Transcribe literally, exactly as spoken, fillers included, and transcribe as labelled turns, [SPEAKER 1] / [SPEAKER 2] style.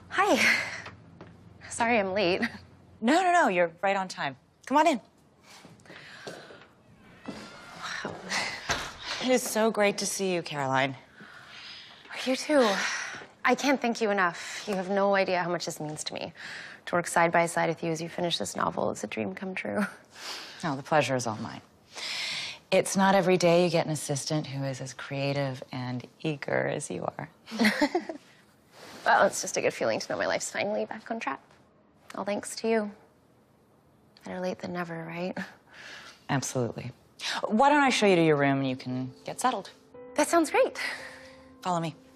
[SPEAKER 1] Hi. Sorry I'm late.
[SPEAKER 2] No, no, no, you're right on time. Come on in.
[SPEAKER 1] Wow.
[SPEAKER 2] It is so great to see you, Caroline.
[SPEAKER 1] You too. I can't thank you enough. You have no idea how much this means to me. To work side by side with you as you finish this novel is a dream come true.
[SPEAKER 2] No, the pleasure is all mine. It's not every day you get an assistant who is as creative and eager as you are.
[SPEAKER 1] Well, it's just a good feeling to know my life's finally back on track. All thanks to you. Better late than never, right?
[SPEAKER 2] Absolutely. Why don't I show you to your room and you can get settled?
[SPEAKER 1] That sounds great.
[SPEAKER 2] Follow me.